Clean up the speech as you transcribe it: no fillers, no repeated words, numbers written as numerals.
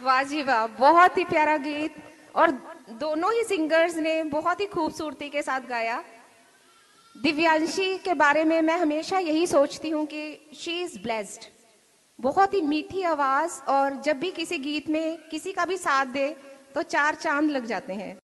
वाह जी वाह, बहुत ही प्यारा गीत। और दोनों ही सिंगर्स ने बहुत ही खूबसूरती के साथ गाया। दिव्यांशी के बारे में मैं हमेशा यही सोचती हूँ कि शी इज़ ब्लेस्ड। बहुत ही मीठी आवाज़, और जब भी किसी गीत में किसी का भी साथ दे तो चार चांद लग जाते हैं।